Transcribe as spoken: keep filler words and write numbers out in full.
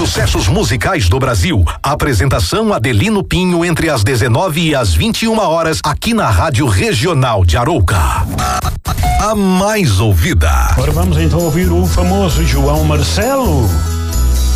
sucessos musicais do Brasil. Apresentação Adelino Pinho entre as dezenove e as vinte e uma horas aqui na Rádio Regional de Arouca. A mais ouvida. Agora vamos então ouvir o famoso João Marcelo.